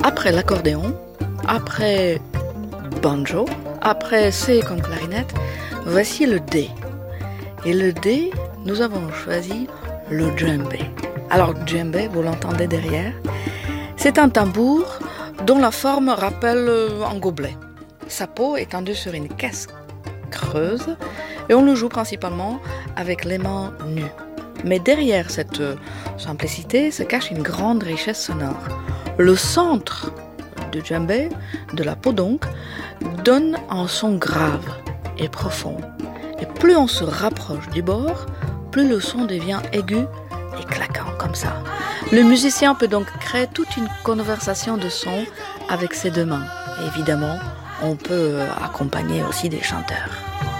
Après l'accordéon, après banjo, après C comme clarinette, voici le D. Et le D, nous avons choisi le djembé. Alors djembé, vous l'entendez derrière, c'est un tambour dont la forme rappelle un gobelet. Sa peau est tendue sur une caisse creuse et on le joue principalement avec les mains nues. Mais derrière cette simplicité se cache une grande richesse sonore. Le centre du djembé, de la peau donc, donne un son grave et profond. Et plus on se rapproche du bord, plus le son devient aigu et claquant comme ça. Le musicien peut donc créer toute une conversation de son avec ses deux mains. Et évidemment, on peut accompagner aussi des chanteurs.